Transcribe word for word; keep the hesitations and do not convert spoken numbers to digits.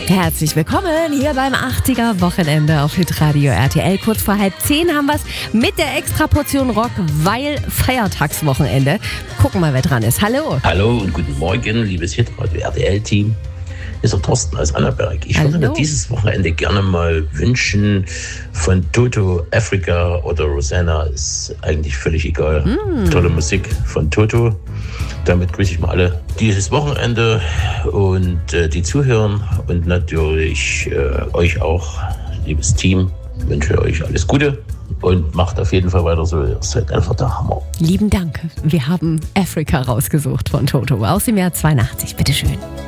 Herzlich willkommen hier beim achtziger Wochenende auf Hitradio R T L. Kurz vor halb zehn haben wir es mit der Extraportion Rock, weil Feiertagswochenende. Gucken mal, wer dran ist. Hallo. Hallo und guten Morgen, liebes Hitradio R T L-Team. Hier ist der Thorsten aus Annaberg. Ich Hallo. würde mir dieses Wochenende gerne mal wünschen von Toto, Africa oder Rosanna. Ist eigentlich völlig egal. Mm. Tolle Musik von Toto. Damit grüße ich mal alle dieses Wochenende und äh, die zuhören und natürlich äh, euch auch, liebes Team. Ich wünsche euch alles Gute und macht auf jeden Fall weiter so. Ihr seid einfach der Hammer. Lieben Dank. Wir haben Africa rausgesucht von Toto aus dem Jahr zweiundachtzig. Bitteschön.